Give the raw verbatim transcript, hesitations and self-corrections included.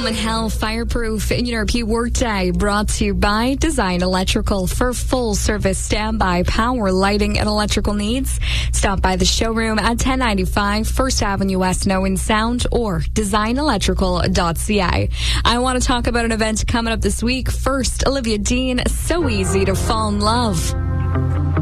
Home and Health Fireproof in your P Workday, brought to you by Design Electrical. For full service standby power, lighting, and electrical needs, stop by the showroom at ten ninety-five First Avenue West, no in Sound, or design electrical dot c a. I want to talk about an event coming up this week. First, Olivia Dean, So Easy to Fall in Love.